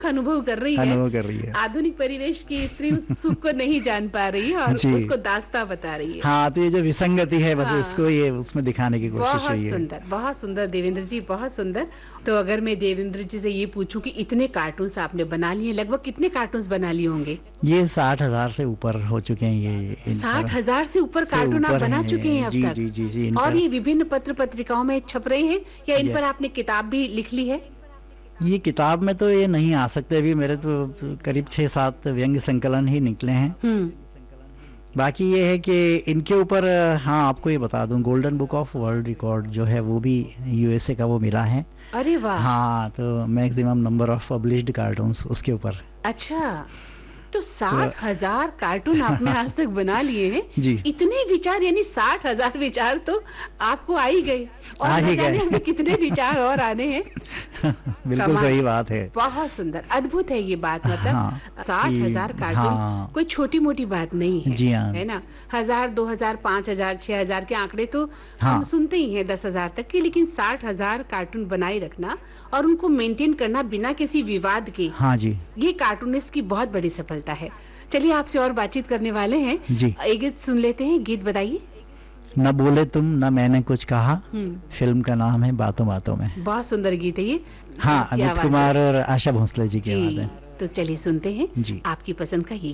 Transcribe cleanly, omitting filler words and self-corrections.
अनुभव कर रही है। आधुनिक परिवेश की स्त्री उस सुख को नहीं जान पा रही है और उसको दास्तां बता रही है। हाँ, तो ये जो विसंगति है बस इसको ये उसमें दिखाने की कोशिश हुई है। बहुत सुंदर देवेंद्र जी, बहुत सुंदर। तो अगर मैं देवेंद्र जी से ये पूछूं कि इतने कार्टून्स आपने बना लिए, लगभग कितने कार्टून्स बना लिए होंगे? ये 60,000 से ऊपर हो चुके हैं। ये 60,000 से ऊपर कार्टून आप बना चुके हैं अब तक? जी। और ये विभिन्न पत्र पत्रिकाओं में छप रहे हैं या इन पर आपने किताब भी लिख ली है? ये किताब में तो ये नहीं आ सकते अभी, मेरे तो करीब 6-7 व्यंग्य संकलन ही निकले हैं। बाकी ये है कि इनके ऊपर हाँ आपको ये बता दूं, golden book of world record जो है वो भी यूएसए का वो मिला है। अरे वाह। हाँ, तो maximum number of published cartoons उसके ऊपर। अच्छा, तो 60,000 कार्टून आपने आज तक बना लिए हैं जी। इतने विचार, यानी 60,000 विचार तो आपको आ ही गए, और हमें कितने विचार और आने हैं। बिल्कुल सही बात है। बहुत सुंदर, अद्भुत है ये बात। मतलब 60,000 कार्टून कोई छोटी मोटी बात नहीं है। जी हाँ। है ना? 1,000, 2,000, 5,000, 6,000 के आंकड़े तो हम सुनते ही हैं, 10,000 तक के, लेकिन 60,000 कार्टून बनाए रखना और उनको मेंटेन करना बिना किसी विवाद के, हाँ जी, ये कार्टूनिस्ट की बहुत बड़ी सफलता है। चलिए आपसे और बातचीत करने वाले हैं जी। एक गीत सुन लेते हैं। गीत बताइए। न बोले तुम न मैंने कुछ कहा, फिल्म का नाम है बातों बातों में। बहुत सुंदर गीत है ये। हाँ, अमित कुमार और आशा भोसले जी की आवाज है। तो चलिए सुनते हैं जी, आपकी पसंद का ये